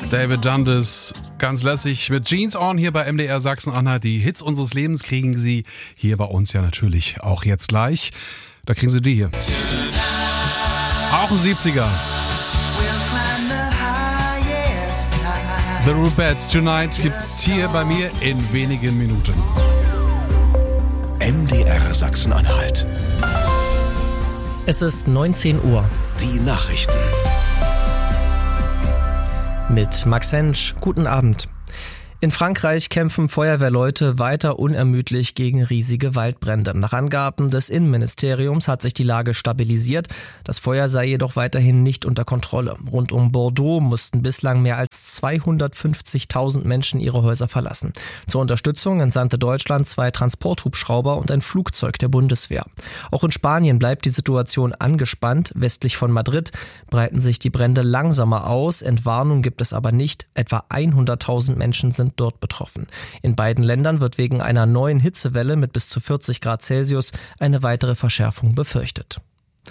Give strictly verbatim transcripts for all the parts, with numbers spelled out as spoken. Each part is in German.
David Dundas, ganz lässig mit Jeans on hier bei M D R Sachsen-Anhalt. Die Hits unseres Lebens kriegen Sie hier bei uns ja natürlich auch jetzt gleich. Da kriegen Sie die hier. Auch ein siebziger. The Rubettes, Tonight gibt's hier bei mir in wenigen Minuten. M D R Sachsen-Anhalt. Es ist neunzehn Uhr. Die Nachrichten. Mit Max Hensch. Guten Abend. In Frankreich kämpfen Feuerwehrleute weiter unermüdlich gegen riesige Waldbrände. Nach Angaben des Innenministeriums hat sich die Lage stabilisiert. Das Feuer sei jedoch weiterhin nicht unter Kontrolle. Rund um Bordeaux mussten bislang mehr als zweihundertfünfzigtausend Menschen ihre Häuser verlassen. Zur Unterstützung entsandte Deutschland zwei Transporthubschrauber und ein Flugzeug der Bundeswehr. Auch in Spanien bleibt die Situation angespannt. Westlich von Madrid breiten sich die Brände langsamer aus. Entwarnung gibt es aber nicht. Etwa hunderttausend Menschen sind dort betroffen. In beiden Ländern wird wegen einer neuen Hitzewelle mit bis zu vierzig Grad Celsius eine weitere Verschärfung befürchtet.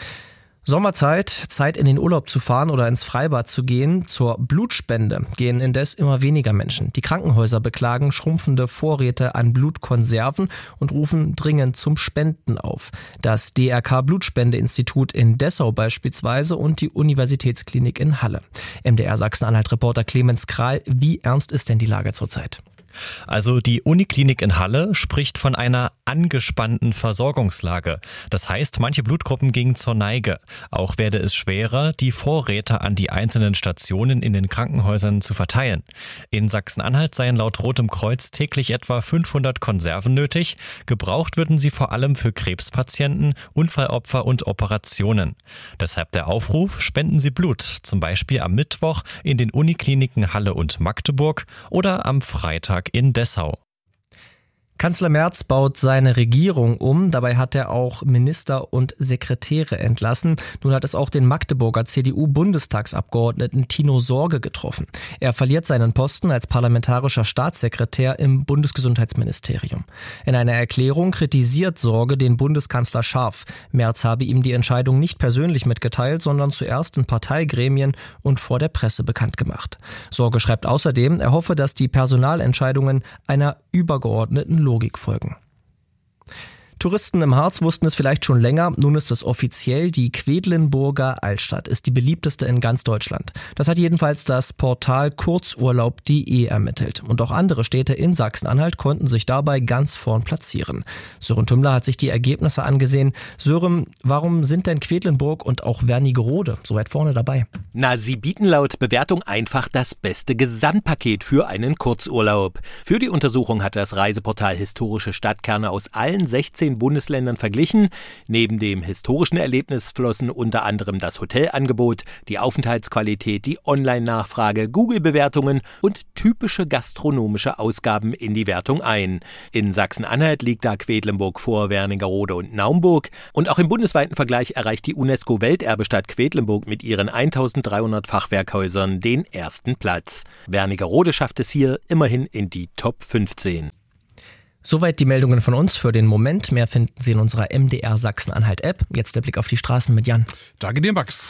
Sommerzeit, Zeit in den Urlaub zu fahren oder ins Freibad zu gehen. Zur Blutspende gehen indes immer weniger Menschen. Die Krankenhäuser beklagen schrumpfende Vorräte an Blutkonserven und rufen dringend zum Spenden auf. Das D R K-Blutspendeinstitut in Dessau beispielsweise und die Universitätsklinik in Halle. M D R Sachsen-Anhalt-Reporter Clemens Kral, wie ernst ist denn die Lage zurzeit? Also die Uniklinik in Halle spricht von einer angespannten Versorgungslage. Das heißt, manche Blutgruppen gingen zur Neige. Auch werde es schwerer, die Vorräte an die einzelnen Stationen in den Krankenhäusern zu verteilen. In Sachsen-Anhalt seien laut Rotem Kreuz täglich etwa fünfhundert Konserven nötig. Gebraucht würden sie vor allem für Krebspatienten, Unfallopfer und Operationen. Deshalb der Aufruf, spenden Sie Blut, zum Beispiel am Mittwoch in den Unikliniken Halle und Magdeburg oder am Freitag in Dessau. Kanzler Merz baut seine Regierung um. Dabei hat er auch Minister und Sekretäre entlassen. Nun hat es auch den Magdeburger C D U-Bundestagsabgeordneten Tino Sorge getroffen. Er verliert seinen Posten als parlamentarischer Staatssekretär im Bundesgesundheitsministerium. In einer Erklärung kritisiert Sorge den Bundeskanzler scharf. Merz habe ihm die Entscheidung nicht persönlich mitgeteilt, sondern zuerst in Parteigremien und vor der Presse bekannt gemacht. Sorge schreibt außerdem, er hoffe, dass die Personalentscheidungen einer übergeordneten Logik folgen. Touristen im Harz wussten es vielleicht schon länger, nun ist es offiziell, die Quedlinburger Altstadt ist die beliebteste in ganz Deutschland. Das hat jedenfalls das Portal kurzurlaub punkt de ermittelt. Und auch andere Städte in Sachsen-Anhalt konnten sich dabei ganz vorn platzieren. Sören Tümmler hat sich die Ergebnisse angesehen. Sören, warum sind denn Quedlinburg und auch Wernigerode so weit vorne dabei? Na, sie bieten laut Bewertung einfach das beste Gesamtpaket für einen Kurzurlaub. Für die Untersuchung hat das Reiseportal Historische Stadtkerne aus allen sechzehn Bundesländern verglichen. Neben dem historischen Erlebnis flossen unter anderem das Hotelangebot, die Aufenthaltsqualität, die Online-Nachfrage, Google-Bewertungen und typische gastronomische Ausgaben in die Wertung ein. In Sachsen-Anhalt liegt da Quedlinburg vor Wernigerode und Naumburg. Und auch im bundesweiten Vergleich erreicht die UNESCO-Welterbestadt Quedlinburg mit ihren eintausenddreihundert Fachwerkhäusern den ersten Platz. Wernigerode schafft es hier immerhin in die Top fünfzehn. Soweit die Meldungen von uns für den Moment. Mehr finden Sie in unserer M D R Sachsen-Anhalt-App. Jetzt der Blick auf die Straßen mit Jan. Danke dir, Max.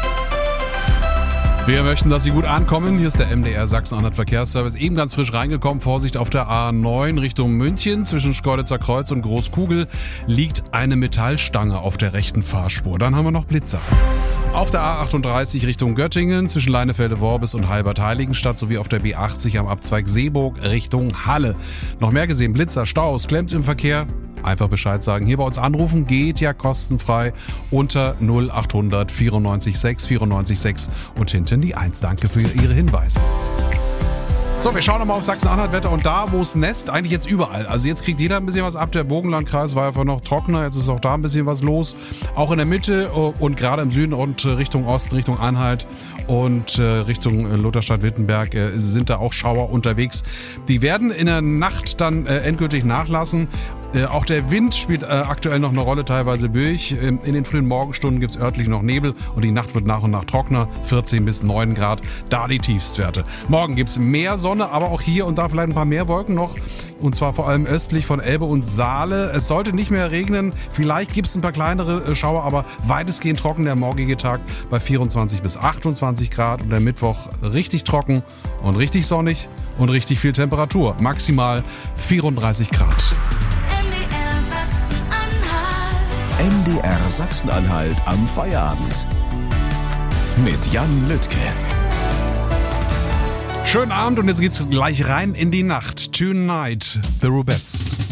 Wir möchten, dass Sie gut ankommen. Hier ist der M D R Sachsen-Anhalt Verkehrsservice. Eben ganz frisch reingekommen. Vorsicht auf der A neun Richtung München. Zwischen Schkeuditzer Kreuz und Großkugel liegt eine Metallstange auf der rechten Fahrspur. Dann haben wir noch Blitzer. Auf der A achtunddreißig Richtung Göttingen zwischen Leinefelde-Worbis und Halbert-Heiligenstadt sowie auf der B achtzig am Abzweig Seeburg Richtung Halle. Noch mehr gesehen, Blitzer, Staus, klemmt im Verkehr. Einfach Bescheid sagen. Hier bei uns anrufen geht ja kostenfrei unter null achthundert vierundneunzig sechs vierundneunzig sechs und hinten die eins. Danke für Ihre Hinweise. So, wir schauen nochmal auf Sachsen-Anhalt-Wetter und da, wo es nässt, eigentlich jetzt überall. Also jetzt kriegt jeder ein bisschen was ab. Der Burgenlandkreis war einfach noch trockener, jetzt ist auch da ein bisschen was los. Auch in der Mitte und gerade im Süden und Richtung Osten, Richtung Anhalt und Richtung Lutherstadt-Wittenberg sind da auch Schauer unterwegs. Die werden in der Nacht dann endgültig nachlassen Äh, auch der Wind spielt äh, aktuell noch eine Rolle, teilweise böig. Ähm, in den frühen Morgenstunden gibt es örtlich noch Nebel und die Nacht wird nach und nach trockener. vierzehn bis neun Grad, da die Tiefstwerte. Morgen gibt es mehr Sonne, aber auch hier und da vielleicht ein paar mehr Wolken noch. Und zwar vor allem östlich von Elbe und Saale. Es sollte nicht mehr regnen. Vielleicht gibt es ein paar kleinere äh, Schauer, aber weitestgehend trocken der morgige Tag bei vierundzwanzig bis achtundzwanzig Grad. Und der Mittwoch richtig trocken und richtig sonnig und richtig viel Temperatur. Maximal vierunddreißig Grad. M D R Sachsen-Anhalt am Feierabend. Mit Jan Lüttke. Schönen Abend und jetzt geht's gleich rein in die Nacht. Tonight, The Rubettes.